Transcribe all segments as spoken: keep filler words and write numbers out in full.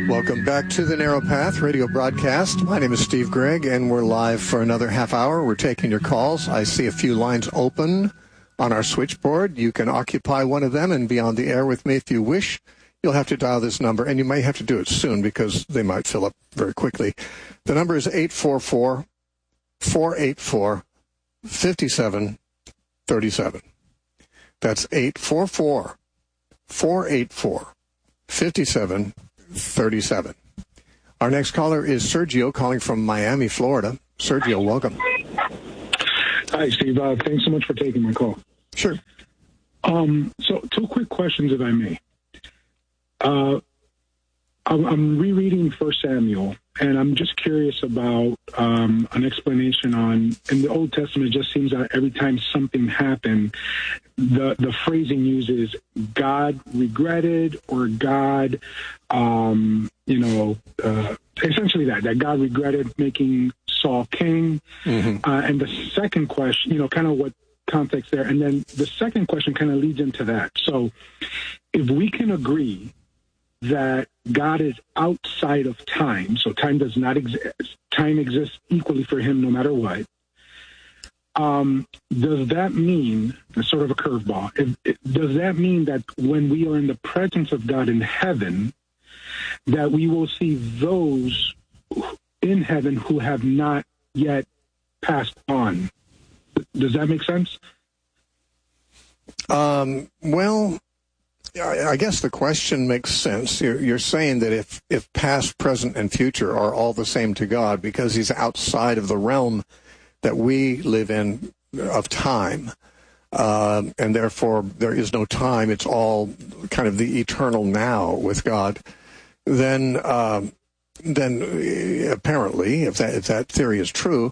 Welcome back to the Narrow Path radio broadcast. My name is Steve Gregg, and we're live for another half hour. We're taking your calls. I see a few lines open on our switchboard. You can occupy one of them and be on the air with me if you wish. You'll have to dial this number, and you may have to do it soon because they might fill up very quickly. The number is eight four four, four eight four, five seven three seven. That's eight four four, four eight four, five seven three seven. Our next caller is Sergio, calling from Miami, Florida. Sergio, welcome. Hi, Steve. Uh, thanks so much for taking my call. Sure. Um, so, two quick questions, if I may. Uh, I'm, I'm rereading First Samuel, and I'm just curious about um, an explanation on, in the Old Testament, it just seems that every time something happened, the, the phrasing uses God regretted or God, um, you know, uh, essentially that, that God regretted making Saul king. Mm-hmm. Uh, and the second question, you know, kind of what context there. And then the second question kind of leads into that. So if we can agree that God is outside of time, so time does not exist, time exists equally for him no matter what, um, does that mean, it's sort of a curveball, if, it, does that mean that when we are in the presence of God in heaven, that we will see those in heaven who have not yet passed on? Does that make sense? Um, well, I guess the question makes sense. You're, you're saying that if, if past, present, and future are all the same to God because he's outside of the realm that we live in of time, uh, and therefore there is no time, it's all kind of the eternal now with God, then um, then apparently, if that, if that theory is true,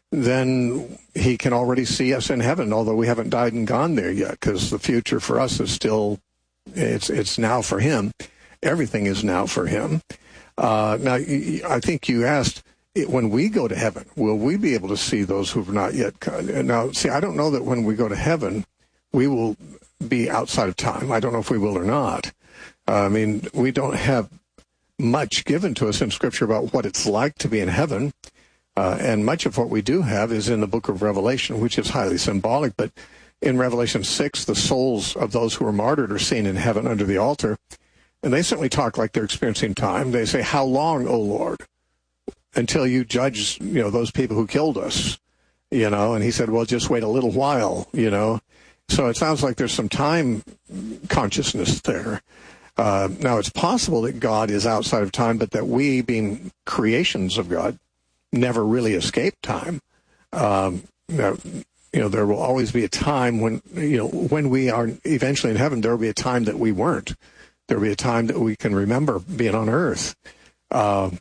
then he can already see us in heaven, although we haven't died and gone there yet, because the future for us is still, it's it's now for him. Everything is now for him. Uh, now, I think you asked, when we go to heaven, will we be able to see those who've not yet come? Now, see, I don't know that when we go to heaven, we will be outside of time. I don't know if we will or not. Uh, I mean, we don't have much given to us in Scripture about what it's like to be in heaven. Uh, and much of what we do have is in the book of Revelation, which is highly symbolic. But in Revelation six, the souls of those who were martyred are seen in heaven under the altar. And they certainly talk like they're experiencing time. They say, "How long, O Lord, until you judge, you know, those people who killed us?" You know, and he said, "Well, just wait a little while," you know. So it sounds like there's some time consciousness there. Uh, now, it's possible that God is outside of time, but that we, being creations of God, never really escape time. Um, you know, there will always be a time when, you know, when we are eventually in heaven, there will be a time that we weren't. There will be a time that we can remember being on earth. Uh,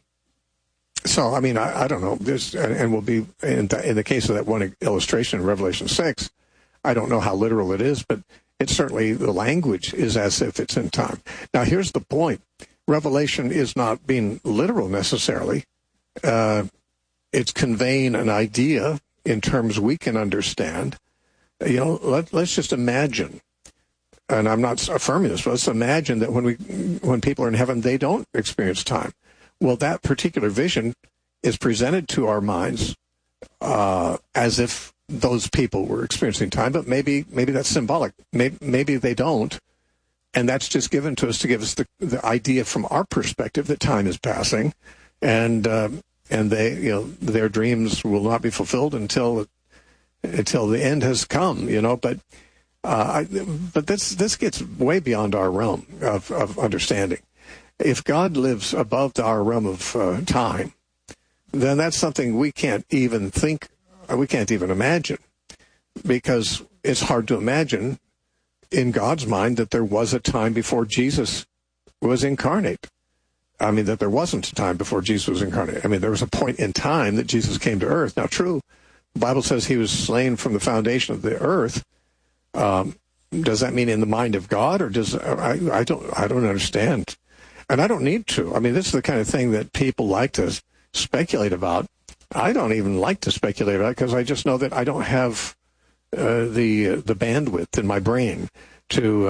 so, I mean, I, I don't know. There's, and, and we'll be, in the, in the case of that one illustration in Revelation six, I don't know how literal it is, but it's certainly, the language is as if it's in time. Now, here's the point. Revelation is not being literal necessarily. Uh, it's conveying an idea in terms we can understand. You know, let, let's just imagine, and I'm not affirming this, but let's imagine that when we, when people are in heaven, they don't experience time. Well, that particular vision is presented to our minds uh, as if those people were experiencing time, but maybe maybe that's symbolic. Maybe, maybe they don't, and that's just given to us to give us the, the idea from our perspective that time is passing, and uh, and they, you know, their dreams will not be fulfilled until until the end has come. You know, but uh, I, but this this gets way beyond our realm of, of understanding. If God lives above our realm of uh, time, then that's something we can't even think. We can't even imagine, because it's hard to imagine in God's mind that there was a time before Jesus was incarnate. I mean, that there wasn't a time before Jesus was incarnate. I mean, there was a point in time that Jesus came to earth. Now, true, the Bible says he was slain from the foundation of the earth. Um, does that mean in the mind of God, or does I, I don't I don't understand, and I don't need to. I mean, this is the kind of thing that people like to speculate about. I don't even like to speculate about it because I just know that I don't have uh, the uh, the bandwidth in my brain to uh,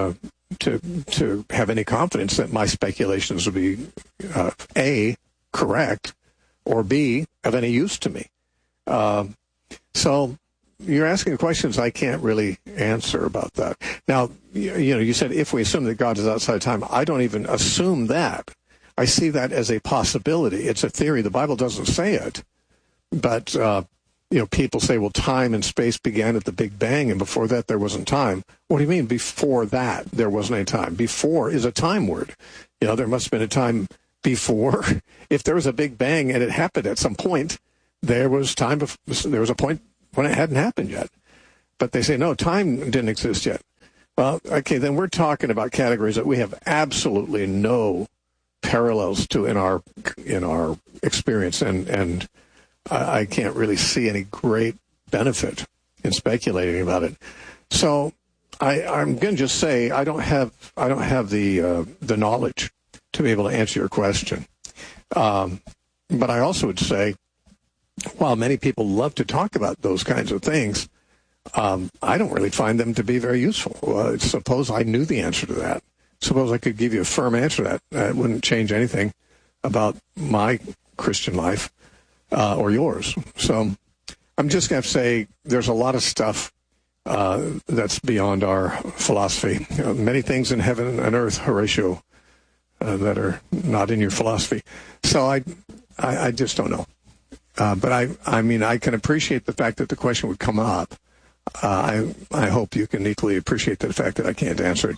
to to have any confidence that my speculations will be uh, A, correct, or B, of any use to me. Uh, so you're asking questions I can't really answer about that. Now, you, you know, you said if we assume that God is outside of time. I don't even assume that. I see that as a possibility. It's a theory. The Bible doesn't say it. But, uh, you know, people say, well, time and space began at the Big Bang, and before that there wasn't time. What do you mean before that there wasn't any time? Before is a time word. You know, there must have been a time before. If there was a Big Bang and it happened at some point, there was time. Before, there was a point when it hadn't happened yet. But they say, no, time didn't exist yet. Well, okay, then we're talking about categories that we have absolutely no parallels to in our in our experience, and and I, I can't really see any great benefit in speculating about it. So I, I'm going to just say I don't have I don't have the uh, the knowledge to be able to answer your question. Um, but I also would say, while many people love to talk about those kinds of things, um, I don't really find them to be very useful. Uh, suppose I knew the answer to that. Suppose I could give you a firm answer to that. That wouldn't change anything about my Christian life uh, or yours. So I'm just going to say there's a lot of stuff uh, that's beyond our philosophy. Uh, many things in heaven and earth, Horatio, uh, that are not in your philosophy. So I, I, I just don't know. Uh, but I, I mean, I can appreciate the fact that the question would come up. Uh, I, I hope you can equally appreciate the fact that I can't answer it.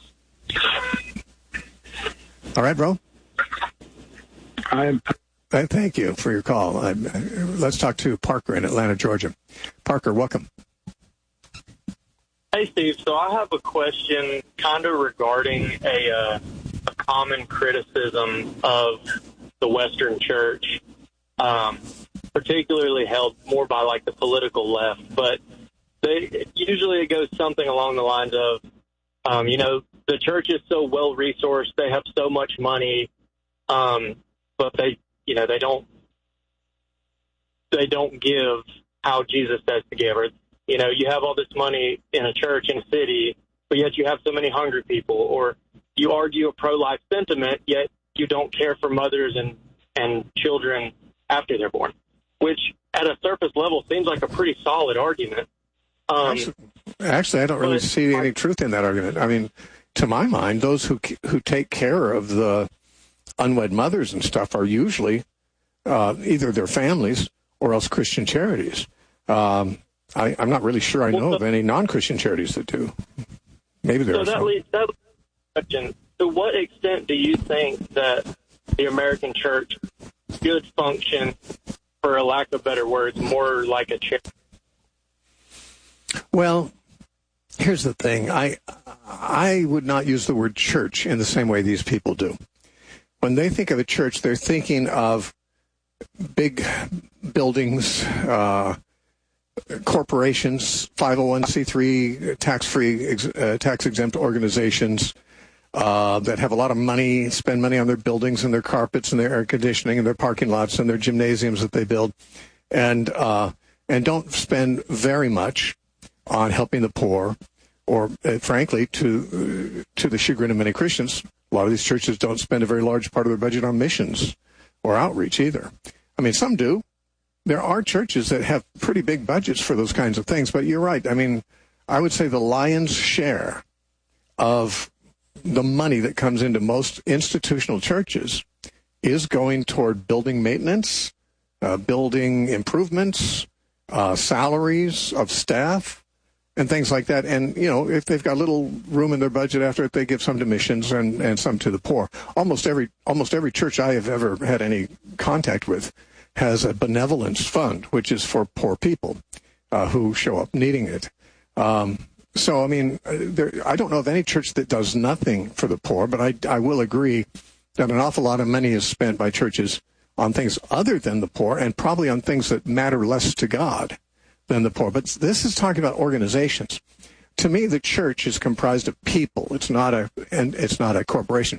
All right, bro. I'm. Uh, thank you for your call. I, let's talk to Parker in Atlanta, Georgia. Parker, welcome. Hey, Steve. So I have a question kind of regarding a, uh, a common criticism of the Western Church, um, particularly held more by, like, the political left. But they usually it goes something along the lines of, um, you know, the church is so well-resourced, they have so much money, um, but they, you know, they don't, they don't give how Jesus says to give. Or, you know, you have all this money in a church in a city, but yet you have so many hungry people. Or you argue a pro-life sentiment, yet you don't care for mothers and, and children after they're born, which at a surface level seems like a pretty solid argument. Um, actually, actually, I don't really see any truth in that argument. I mean, to my mind, those who who take care of the unwed mothers and stuff are usually uh, either their families or else Christian charities. Um, I, I'm not really sure I know well, so, of any non-Christian charities that do. Maybe there so are that some. Leads, that leads to the question. To what extent do you think that the American church should function, for a lack of better words, more like a charity? Well, here's the thing. I I would not use the word church in the same way these people do. When they think of a church, they're thinking of big buildings, uh, corporations, five oh one c three, tax-free, ex, uh, tax-exempt organizations uh, that have a lot of money, spend money on their buildings and their carpets and their air conditioning and their parking lots and their gymnasiums that they build, and uh, and don't spend very much on helping the poor, or uh, frankly, to uh, to the chagrin of many Christians, a lot of these churches don't spend a very large part of their budget on missions or outreach either. I mean, some do. There are churches that have pretty big budgets for those kinds of things, but you're right. I mean, I would say the lion's share of the money that comes into most institutional churches is going toward building maintenance, uh, building improvements, uh, salaries of staff, and things like that. And, you know, if they've got little room in their budget after it, they give some to missions and, and some to the poor. Almost every almost every church I have ever had any contact with has a benevolence fund, which is for poor people uh, who show up needing it. Um, so, I mean, there, I don't know of any church that does nothing for the poor, but I, I will agree that an awful lot of money is spent by churches on things other than the poor, and probably on things that matter less to God than the poor. But this is talking about organizations. To me, the church is comprised of people. It's not a and it's not a corporation.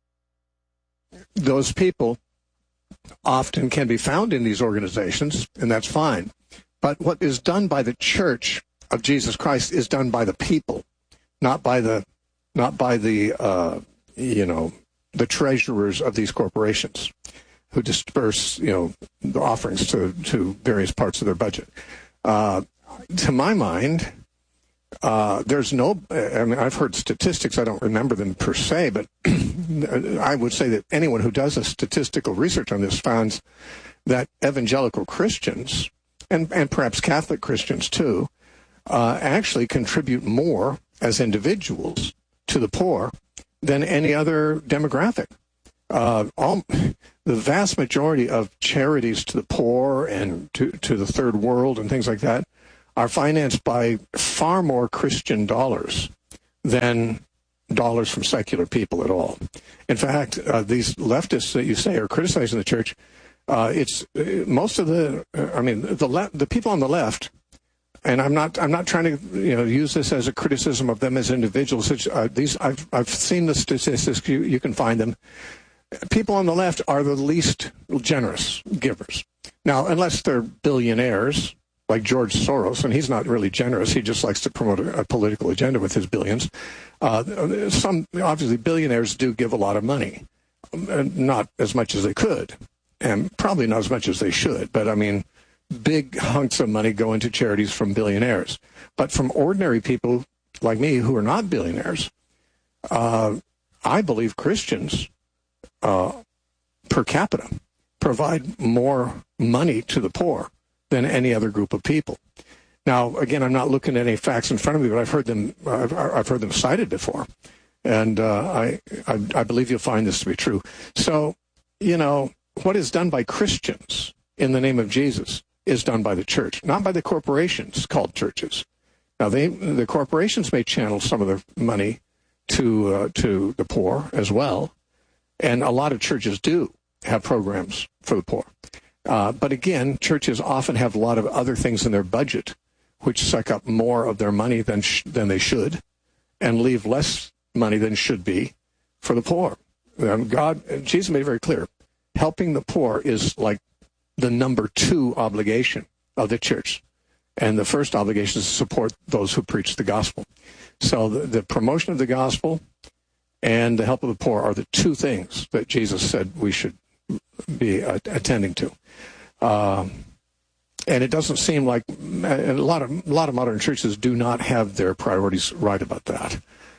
Those people often can be found in these organizations, and that's fine. But what is done by the church of Jesus Christ is done by the people, not by the not by the, uh, you know, the treasurers of these corporations who disperse, you know, the offerings to, to various parts of their budget. Uh, to my mind, uh, there's no, I mean, I've heard statistics, I don't remember them per se, but I would say that anyone who does a statistical research on this finds that evangelical Christians, and, and perhaps Catholic Christians too, uh, actually contribute more as individuals to the poor than any other demographic. Uh, all, the vast majority of charities to the poor and to, to the third world and things like that are financed by far more Christian dollars than dollars from secular people at all. In fact, uh, these leftists that you say are criticizing the church, uh, it's uh, most of the, uh, I mean, the le- the people on the left, and I'm not I'm not trying to you know use this as a criticism of them as individuals. It's, uh, these I've I've seen the statistics. You, you can find them. People on the left are the least generous givers. Now, unless they're billionaires like George Soros, and he's not really generous. He just likes to promote a, a political agenda with his billions. Uh, some, obviously, billionaires do give a lot of money, not as much as they could, and probably not as much as they should. But, I mean, big hunks of money go into charities from billionaires. But from ordinary people like me who are not billionaires, uh, I believe Christians Uh, per capita provide more money to the poor than any other group of people. Now, again, I'm not looking at any facts in front of me, but I've heard them. I've, I've heard them cited before, and uh, I, I I believe you'll find this to be true. So, you know, what is done by Christians in the name of Jesus is done by the church, not by the corporations called churches. Now, they the corporations may channel some of their money to uh, to the poor as well. And a lot of churches do have programs for the poor. Uh, but again, churches often have a lot of other things in their budget which suck up more of their money than sh- than they should and leave less money than should be for the poor. Um, God, Jesus made it very clear, helping the poor is like the number two obligation of the church. And the first obligation is to support those who preach the gospel. So the, the promotion of the gospel and the help of the poor are the two things that Jesus said we should be uh, attending to. Uh, and it doesn't seem like a lot of a lot of modern churches do not have their priorities right about that.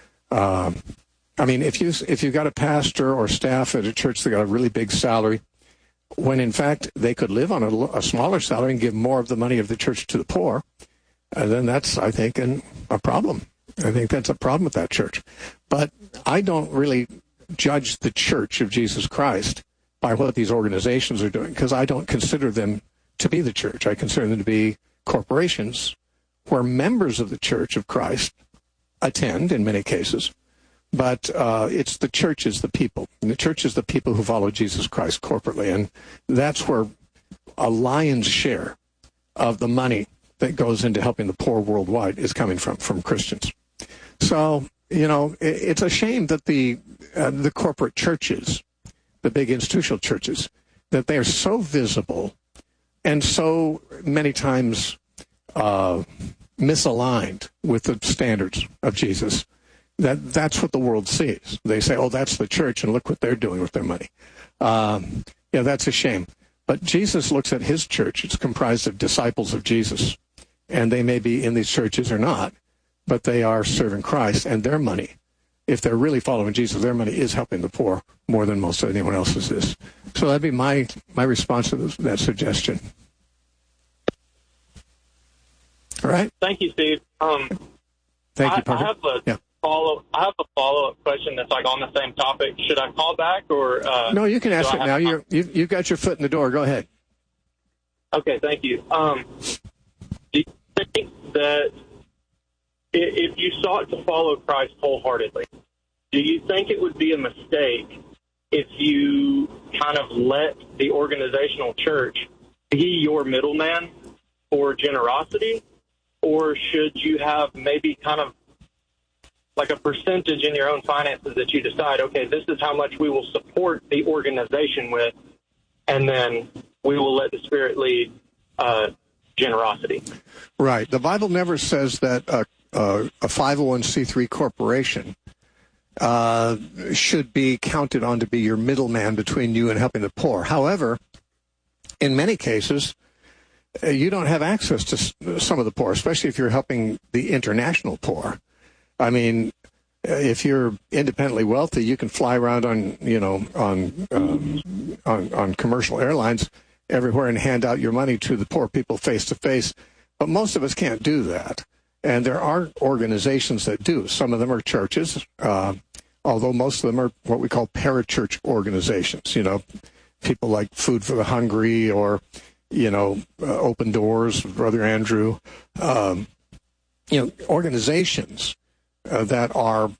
Uh, I mean, if you if you've got a pastor or staff at a church that got a really big salary, when in fact they could live on a, a smaller salary and give more of the money of the church to the poor, uh, then that's, I think, an, a problem. I think that's a problem with that church. But I don't really judge the Church of Jesus Christ by what these organizations are doing, because I don't consider them to be the church. I consider them to be corporations where members of the Church of Christ attend in many cases. But uh, it's the church is the people. And the church is the people who follow Jesus Christ corporately. And that's where a lion's share of the money that goes into helping the poor worldwide is coming from, from Christians. So, you know, it, it's a shame that the uh, the corporate churches, the big institutional churches, that they are so visible and so many times uh, misaligned with the standards of Jesus, that that's what the world sees. They say, oh, that's the church, and look what they're doing with their money. Um, yeah, that's a shame. But Jesus looks at his church. It's comprised of disciples of Jesus, and they may be in these churches or not, but they are serving Christ, and their money, if they're really following Jesus, their money is helping the poor more than most of anyone else's is. So that'd be my, my response to this, that suggestion. All right? Thank you, Steve. Um, Thank I, you, Parker. I have a yeah. follow. I have a follow-up question that's like on the same topic. Should I call back or? Uh, no, you can ask it now. To... You're, you've, you've got your foot in the door. Go ahead. Okay, thank you. Um, do you think that if you sought to follow Christ wholeheartedly, do you think it would be a mistake if you kind of let the organizational church be your middleman for generosity? Or should you have maybe kind of like a percentage in your own finances that you decide, okay, this is how much we will support the organization with, and then we will let the Spirit lead uh, generosity? Right. The Bible never says that a, a, a five oh one c three corporation uh, should be counted on to be your middleman between you and helping the poor. However, in many cases, uh, you don't have access to s- some of the poor, especially if you're helping the international poor. I mean, if you're independently wealthy, you can fly around on, you know, on uh, on, on commercial airlines everywhere and hand out your money to the poor people face to face. But most of us can't do that. And there are organizations that do. Some of them are churches, uh, although most of them are what we call parachurch organizations. You know, people like Food for the Hungry or, you know, uh, Open Doors, Brother Andrew. Um, you know, organizations uh, that are